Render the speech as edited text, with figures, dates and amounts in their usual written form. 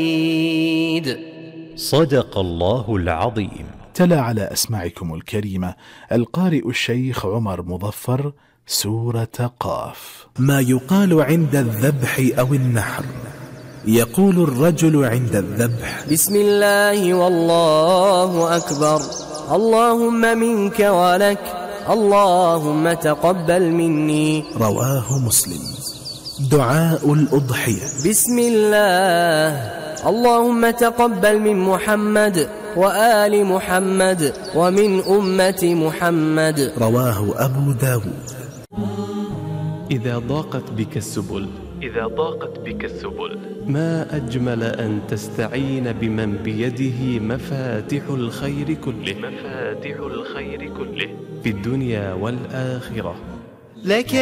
صدق الله العظيم. تلا على أسماعكم الكريمة القارئ الشيخ عمر مظفر سورة قاف. ما يقال عند الذبح أو النحر. يقول الرجل عند الذبح: بسم الله والله أكبر، اللهم منك ولك، اللهم تقبل مني. رواه مسلم. دعاء الأضحية: بسم الله، اللهم تقبل من محمد وآل محمد ومن أمة محمد. رواه أبو داود. إذا ضاقت بك السبل ما أجمل أن تستعين بمن بيده مفاتح الخير كله في الدنيا والآخرة. لك